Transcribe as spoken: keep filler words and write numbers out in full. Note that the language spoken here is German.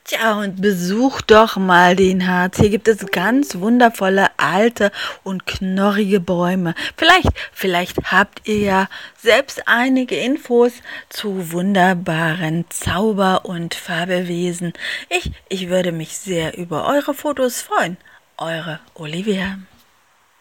Tja, und besucht doch mal den Harz. Hier gibt es ganz wundervolle alte und knorrige Bäume. Vielleicht, vielleicht habt ihr ja selbst einige Infos zu wunderbaren Zauber- und Fabelwesen. Ich, ich würde mich sehr über eure Fotos freuen. Eure Olivia.